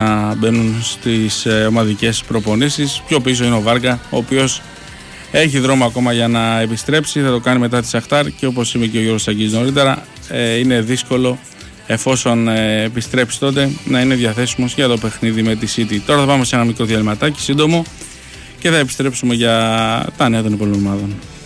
να μπαίνουν στις ομαδικές προπονήσεις. Πιο πίσω είναι ο Βάργα, ο οποίος έχει δρόμο ακόμα για να επιστρέψει. Θα το κάνει μετά τη Σαχτάρ και όπως είπε και ο Γιώργος Σαγκής νωρίτερα, είναι δύσκολο εφόσον επιστρέψει τότε να είναι διαθέσιμος για το παιχνίδι με τη City. Τώρα θα πάμε σε ένα μικρό διαλυματάκι σύντομο και θα επιστρέψουμε για τα νέα των υπόλοιπων ομάδων.